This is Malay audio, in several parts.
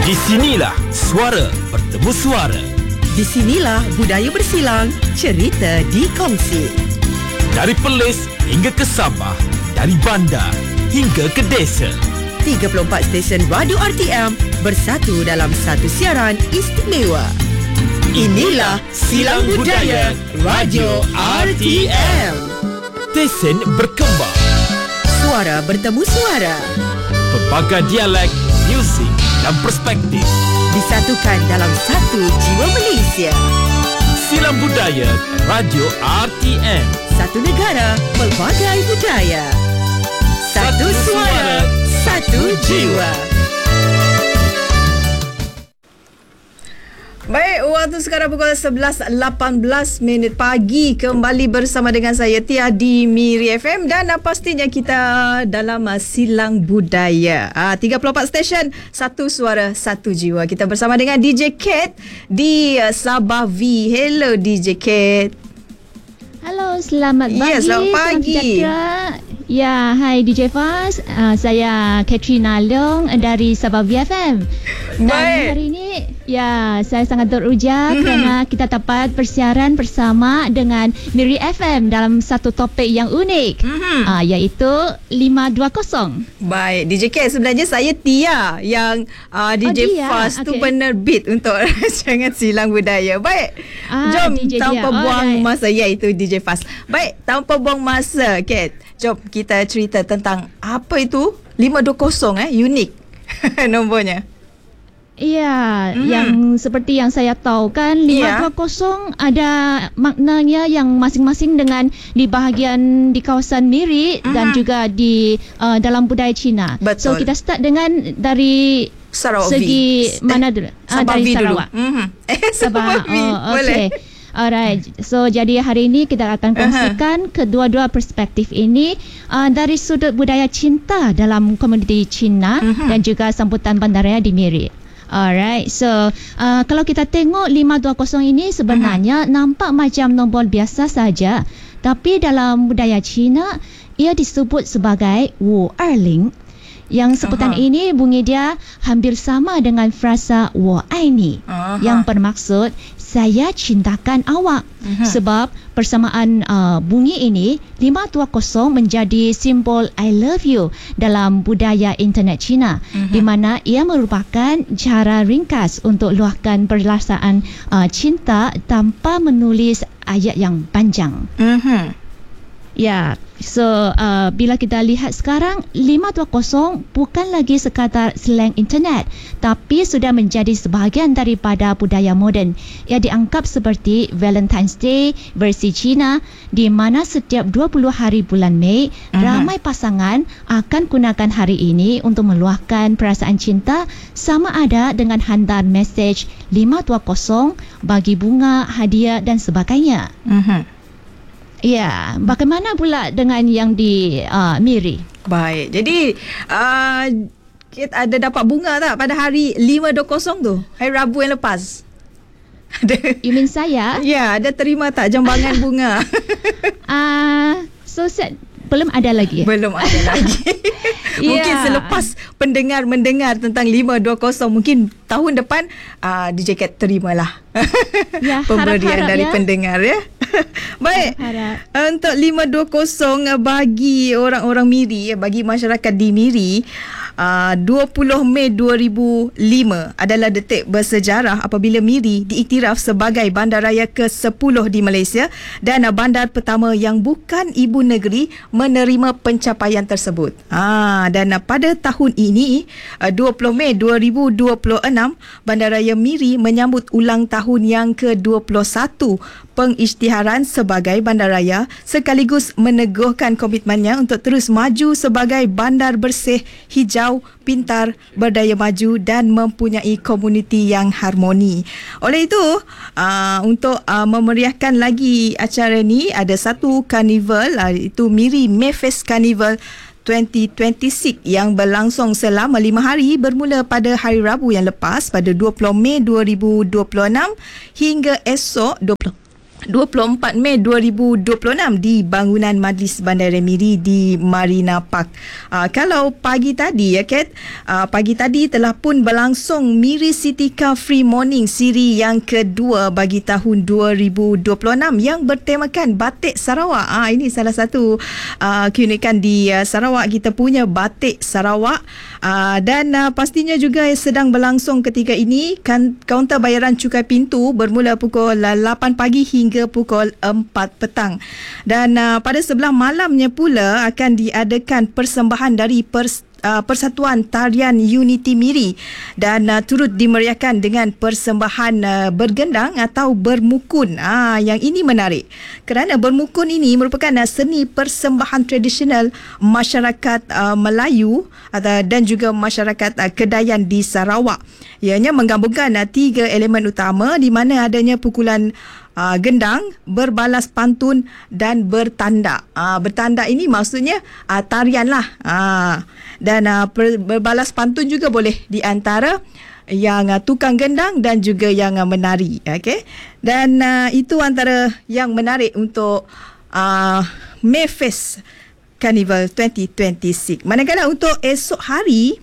Di sinilah suara bertemu suara. Di sinilah budaya bersilang, cerita dikongsi. Dari Perlis hingga ke Sabah, dari bandar hingga ke desa. 34 stesen radio RTM bersatu dalam satu siaran istimewa. Inilah Silang Budaya Radio RTM. Stesen berkembang. Suara bertemu suara. Pelbagai dialek, muzik dan perspektif Disatukan dalam satu jiwa Malaysia. Silang Budaya Radio RTM. Satu negara, pelbagai budaya. Satu suara, satu jiwa. Baik, waktu sekarang pukul 11.18 pagi. Kembali bersama dengan saya Tia di Miri FM. Dan pastinya kita dalam Silang Budaya 34 stesen, satu suara, satu jiwa. Kita bersama dengan DJ Kat di Sabah V. Hello DJ Kat. Halo, selamat pagi. Ya, selamat pagi. Ya, hai DJ Faz. Saya Katrina Leong dari Sabah VFM. Dan Baik. hari ini, ya, saya sangat teruja kerana kita dapat persiaran bersama dengan Miri FM dalam satu topik yang unik, iaitu 520. Baik, DJ Kat, sebenarnya saya Tia yang DJ Dia. Faz tu Okey. penerbit untuk rancangan Silang Budaya. Baik, jom DJ tanpa Tia. buang Alright. masa, iaitu DJ Faz. Baik, tanpa buang masa, Kat, jom kita cerita tentang apa itu 520 unik nombornya. Ya, yang seperti yang saya tahu kan, 520 ada maknanya yang masing-masing dengan di bahagian di kawasan Miri dan juga di dalam budaya Cina. Betul. So kita start dengan dari Sarawak segi V. mana dulu? Sabah Dari V dulu. Sarawak. Sabah V. Boleh. Okay. Alright. So jadi hari ini kita akan kongsikan kedua-dua perspektif ini dari sudut budaya cinta dalam komuniti Cina dan juga sambutan bandaraya di Miri. Alright. So kalau kita tengok 520 ini sebenarnya nampak macam nombor biasa saja, tapi dalam budaya Cina ia disebut sebagai Wu Erling. Yang sebutan ini bunyi dia hampir sama dengan frasa Wo Ai Ni, yang bermaksud saya cintakan awak. Sebab persamaan bunyi ini 520 menjadi simbol I love you dalam budaya internet Cina, di mana ia merupakan cara ringkas untuk luahkan perasaan cinta tanpa menulis ayat yang panjang. Ya, so bila kita lihat sekarang 520 bukan lagi sekadar slang internet, tapi sudah menjadi sebahagian daripada budaya moden. Ia dianggap seperti Valentine's Day versi Cina, di mana setiap 20 hari bulan Mei, ramai pasangan akan gunakan hari ini untuk meluahkan perasaan cinta, sama ada dengan hantar mesej 520, bagi bunga, hadiah dan sebagainya. Ya, bagaimana pula dengan yang di Miri? Baik, jadi kita ada dapat bunga tak pada hari 520 tu? Hari Rabu yang lepas. Ada. You mean saya? Ya, ada terima tak jambangan bunga? So set belum ada lagi. Belum ada lagi. Mungkin Ya. selepas pendengar mendengar tentang 520, mungkin tahun depan DJ Kat terimalah Ya, pemberian harap-harap dari ya. pendengar ya. Baik. Harap. Untuk 520 bagi orang-orang Miri, bagi masyarakat di Miri, 20 Mei 2005 adalah detik bersejarah apabila Miri diiktiraf sebagai bandaraya ke-10 di Malaysia dan bandar pertama yang bukan ibu negeri menerima pencapaian tersebut. Dan pada tahun ini, 20 Mei 2026, Bandaraya Miri menyambut ulang tahun yang ke-21 pengisytiharan sebagai bandaraya, sekaligus meneguhkan komitmennya untuk terus maju sebagai bandar bersih, hijau, pintar, berdaya maju dan mempunyai komuniti yang harmoni. Oleh itu, untuk memeriahkan lagi acara ni, ada satu karnival, itu Miri Mayfest Carnival 2026 yang berlangsung selama 5 hari bermula pada hari Rabu yang lepas pada 20 Mei 2026 hingga esok 24 Mei 2026 di bangunan Majlis Bandar Miri di Marina Park. Kalau pagi tadi ya Kat, pagi tadi telah pun berlangsung Miri City Car Free Morning siri yang kedua bagi tahun 2026 yang bertemakan Batik Sarawak. Ini salah satu keunikan di Sarawak, kita punya Batik Sarawak. Dan pastinya juga sedang berlangsung ketika ini kaunter bayaran cukai pintu bermula pukul 8 pagi hingga pukul 4 petang. Dan pada sebelah malamnya pula akan diadakan persembahan dari Persatuan Tarian Unity Miri dan turut dimeriahkan dengan persembahan bergendang atau bermukun. Yang ini menarik kerana bermukun ini merupakan seni persembahan tradisional masyarakat Melayu dan juga masyarakat Kedayan di Sarawak. Ianya menggabungkan 3 elemen utama di mana adanya pukulan gendang, berbalas pantun dan bertanda. Bertanda ini maksudnya tarian lah. Dan berbalas pantun juga boleh di antara yang tukang gendang dan juga yang menari. Okay? Dan itu antara yang menarik untuk Mayfest Carnival 2026. Manakala untuk esok hari,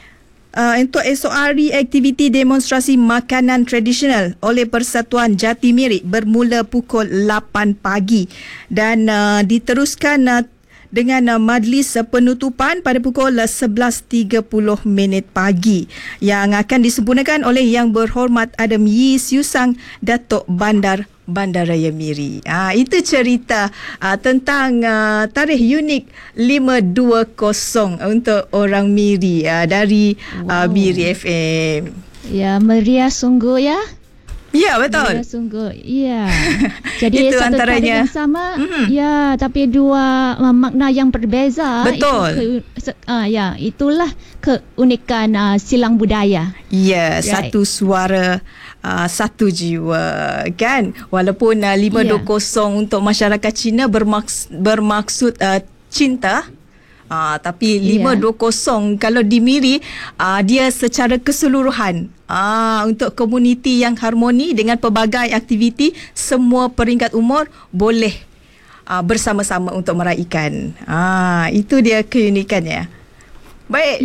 aktiviti demonstrasi makanan tradisional oleh Persatuan Jati Miri bermula pukul 8 pagi dan diteruskan dengan majlis penutupan pada pukul 11.30 pagi yang akan disempurnakan oleh Yang Berhormat Adam Yi Siu Sang, Datuk Bandar Bandaraya Miri. Itu cerita tentang tarikh unik 520 untuk orang Miri dari Miri FM. Ya, meriah sungguh ya. Ya, betul. Ya, sungguh. Ya. Jadi itu satu antaranya. tarikh yang sama, ya, tapi dua makna yang berbeza. Betul. Ya, itulah keunikan silang budaya. Ya, Right. satu suara, satu jiwa, kan? Walaupun 520 untuk masyarakat Cina bermaksud cinta. Tapi 520 kalau di Miri dia secara keseluruhan untuk komuniti yang harmoni dengan pelbagai aktiviti, semua peringkat umur boleh bersama-sama untuk meraihkan. Itu dia keunikannya. Baik,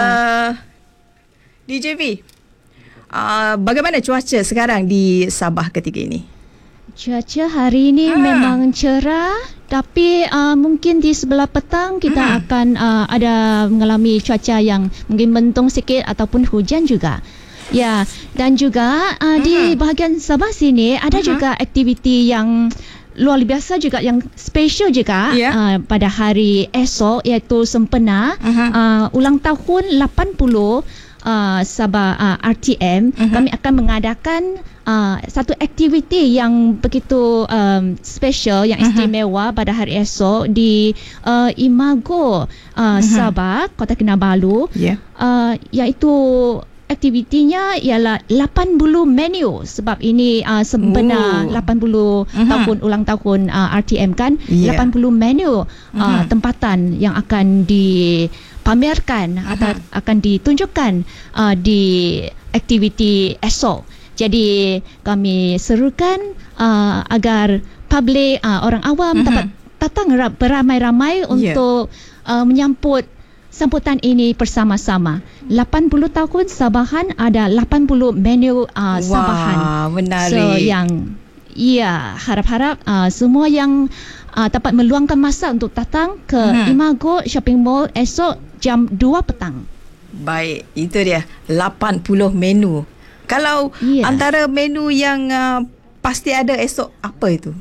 DJ V, bagaimana cuaca sekarang di Sabah ketika ini? Cuaca hari ini memang cerah, tapi mungkin di sebelah petang kita akan ada mengalami cuaca yang mungkin mendung sikit ataupun hujan juga. Ya, dan juga di bahagian Sabah sini ada juga aktiviti yang luar biasa juga, yang special juga pada hari esok, iaitu sempena ulang tahun 80 Sabah RTM. Kami akan mengadakan satu aktiviti yang begitu special, yang istimewa pada hari esok di Imago, Sabah, Kota Kinabalu. Iaitu aktivitinya ialah 80 menu, sebab ini sempena 80 tahun ulang tahun RTM kan. 80 menu tempatan yang akan dipamerkan atau akan ditunjukkan di aktiviti esok. Jadi kami serukan agar publik, orang awam dapat datang beramai-ramai untuk menyambut sambutan ini bersama-sama. 80 tahun Sabahan, ada 80 menu Sabahan. Wah, menarik. So yang harap-harap semua yang dapat meluangkan masa untuk datang ke Imago Shopping Mall esok jam 2 petang. Baik, itu dia 80 menu. Kalau antara menu yang pasti ada esok, apa itu?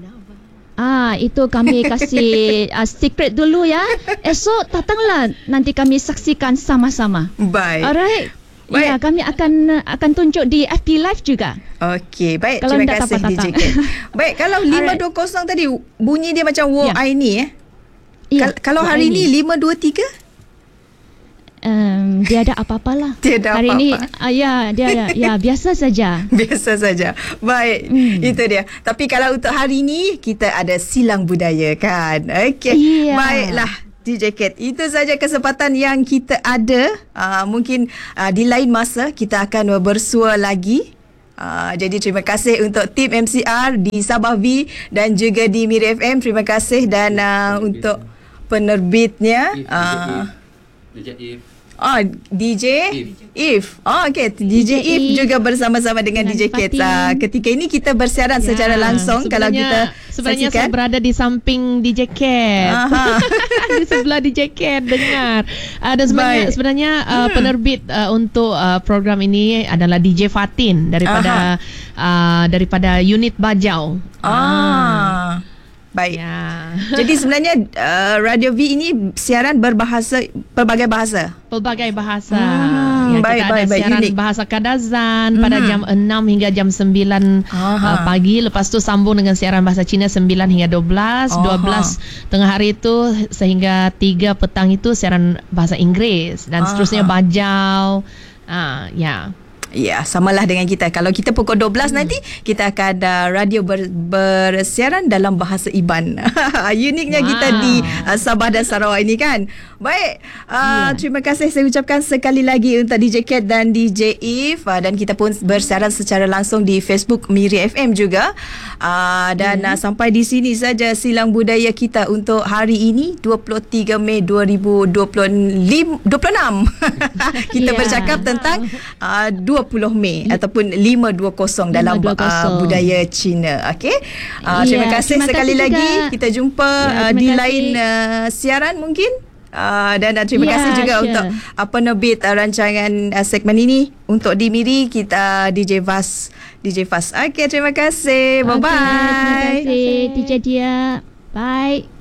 Itu kami kasih secret dulu ya. Esok datanglah, nanti kami saksikan sama-sama. Baik. Alright. Baik. Ya, kami akan tunjuk di FB Live juga. Okey, baik. Kalau Terima tak kasih dapat DJ datang. Kat. Baik, kalau 520 tadi bunyi dia macam wo ai ni kalau hari ni 523? Dia ada apa-apalah. Tiada hari apa-apa. Ini dia ada biasa saja. Biasa saja. Baik, itu dia. Tapi kalau untuk hari ni kita ada silang budaya kan. Okey. Baiklah DJ Kat, itu saja kesempatan yang kita ada. Mungkin di lain masa kita akan bersua lagi Jadi terima kasih untuk tim MCR di Sabah V dan juga di Miri FM. Terima kasih dan untuk penerbitnya DJ If. Okey, DJ If juga bersama-sama dengan DJ Kate. Ketika ini kita bersiaran secara langsung. Kalau kita sebenarnya saksikan, saya berada di samping DJ Kate. Di sebelah DJ Kate dengar. Dan sebenarnya penerbit untuk program ini adalah DJ Fatin daripada unit Bajau. Baik. Ya. Jadi sebenarnya Radio V ini siaran pelbagai bahasa. Pelbagai bahasa. Baik, kita ada siaran unik. bahasa Kadazan pada jam 6 hingga jam 9 pagi. Lepas tu sambung dengan siaran bahasa Cina 9 hingga 12. 12 tengah hari itu sehingga 3 petang itu siaran bahasa Inggeris. Dan seterusnya Bajau. Ya, samalah dengan kita. Kalau kita pukul 12 nanti, kita akan ada radio bersiaran dalam bahasa Iban. Uniknya kita di Sabah dan Sarawak ini kan. Baik, terima kasih saya ucapkan sekali lagi untuk DJ Kat dan DJ If. Dan kita pun bersiaran secara langsung di Facebook Miri FM juga. Sampai di sini saja silang budaya kita untuk hari ini, 23 Mei 2026. Kita bercakap tentang 20 Mei ataupun 520 dalam budaya Cina. Okey. Terima kasih sekali lagi. Kita jumpa di lain siaran mungkin. Dan terima kasih juga untuk penerbit rancangan segmen ini untuk di Miri kita DJ Fas. Okey, terima kasih. Bye bye. Terima kasih DJ Dia. Bye.